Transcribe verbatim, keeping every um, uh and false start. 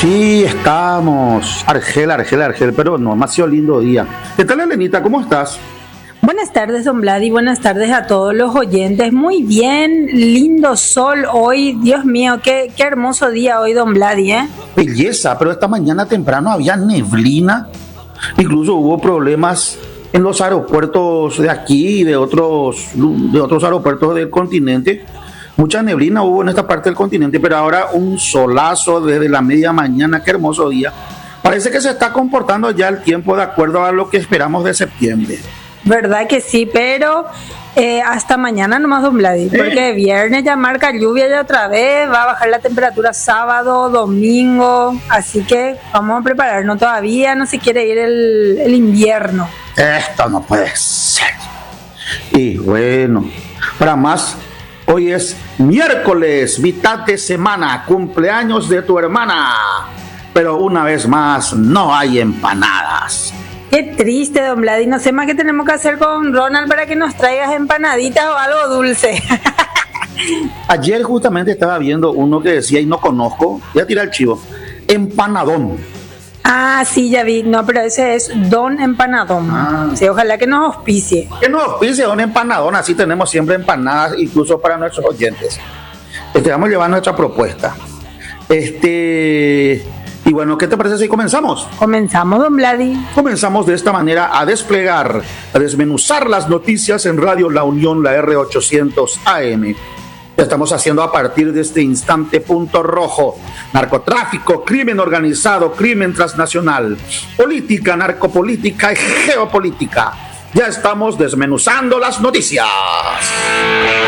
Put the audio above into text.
Sí, estamos. Argel, Argel, Argel, pero no, me ha sido lindo día. ¿Qué tal, Elenita? ¿Cómo estás? Buenas tardes, don Vlad, y buenas tardes a todos los oyentes. Muy bien, lindo sol hoy. Dios mío, qué, qué hermoso día hoy, don Vlad, ¿eh? Belleza, pero esta mañana temprano había neblina. Incluso hubo problemas en los aeropuertos de aquí y de otros, de otros aeropuertos del continente. Mucha neblina hubo en esta parte del continente, pero ahora un solazo desde la media mañana. Qué hermoso día. Parece que se está comportando ya el tiempo de acuerdo a lo que esperamos de septiembre. ¿Verdad que sí? Pero eh, hasta mañana nomás, don Vladi, porque viernes ya marca lluvia ya otra vez, va a bajar la temperatura sábado, domingo, así que vamos a prepararnos todavía, no se quiere ir el, el invierno. Esto no puede ser. Y bueno, para más, hoy es miércoles, mitad de semana, cumpleaños de tu hermana, pero una vez más no hay empanadas. Qué triste, don Vladi. No sé más qué tenemos que hacer con Ronald para que nos traigas empanaditas o algo dulce. Ayer justamente estaba viendo uno que decía, y no conozco, voy a tirar el chivo, empanadón. Ah, sí, ya vi. No, pero ese es Don Empanadón. Ah. Sí, ojalá que nos auspicie. Que nos auspicie Don Empanadón, así tenemos siempre empanadas, incluso para nuestros oyentes. Este, vamos a llevar nuestra propuesta. Este... Y bueno, ¿qué te parece si comenzamos? Comenzamos, don Vladi. Comenzamos de esta manera a desplegar, a desmenuzar las noticias en Radio La Unión, la R ochocientos A M. Estamos haciendo a partir de este instante punto rojo. Narcotráfico, crimen organizado, crimen transnacional, política, narcopolítica y geopolítica. Ya estamos desmenuzando las noticias.